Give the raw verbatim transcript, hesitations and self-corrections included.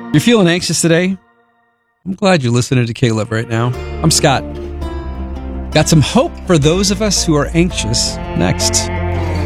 You're feeling anxious today? I'm glad you're listening to K-Love right now. I'm Scott. Got some hope for those of us who are anxious next.